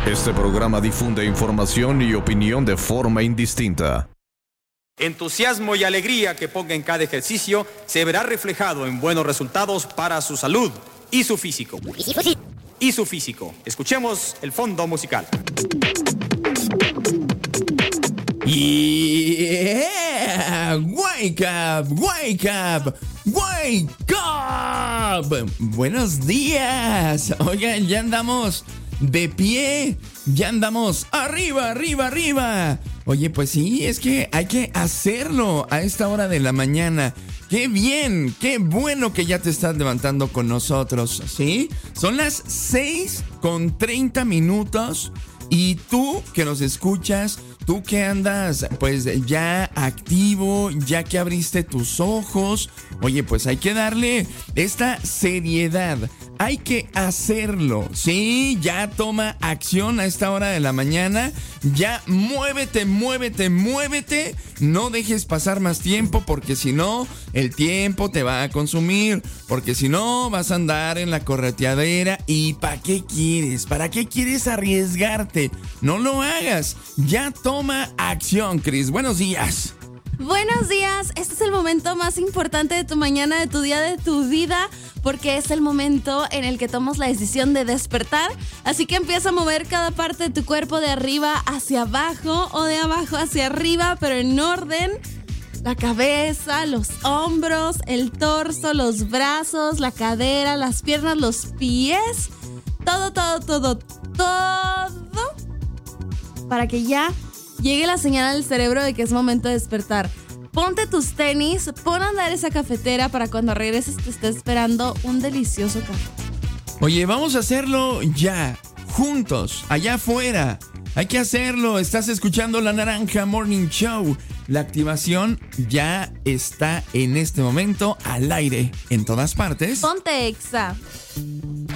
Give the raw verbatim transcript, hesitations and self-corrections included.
Este programa difunde información y opinión de forma indistinta. Entusiasmo y alegría que ponga en cada ejercicio se verá reflejado en buenos resultados para su salud y su físico. Y su físico. Escuchemos el fondo musical. Yeah, wake up, wake up, wake up. Buenos días. Oigan, ya andamos de pie, ya andamos arriba, arriba, arriba. Oye, pues sí, es que hay que hacerlo a esta hora de la mañana. ¡Qué bien! ¡Qué bueno que ya te estás levantando con nosotros! ¿Sí? Son las seis con treinta minutos. Y tú que nos escuchas, tú que andas pues ya activo, ya que abriste tus ojos, oye, pues hay que darle esta seriedad. Hay que hacerlo, ¿sí? Ya toma acción a esta hora de la mañana. Ya muévete, muévete, muévete. No dejes pasar más tiempo porque si no, el tiempo te va a consumir. Porque si no, vas a andar en la correteadera. ¿Y para qué quieres? ¿Para qué quieres arriesgarte? No lo hagas. Ya toma acción, Cris. Buenos días. Buenos días, este es el momento más importante de tu mañana, de tu día, de tu vida, porque es el momento en el que tomas la decisión de despertar, así que empieza a mover cada parte de tu cuerpo de arriba hacia abajo o de abajo hacia arriba, pero en orden. La cabeza, los hombros, el torso, los brazos, la cadera, las piernas, los pies, todo, todo, todo, todo, para que ya llegue la señal al cerebro de que es momento de despertar. Ponte tus tenis, pon a andar esa cafetera para cuando regreses te esté esperando un delicioso café. Oye, vamos a hacerlo ya, juntos, allá afuera. Hay que hacerlo. Estás escuchando La Naranja Morning Show. La activación ya está en este momento al aire en todas partes. Ponte Exa.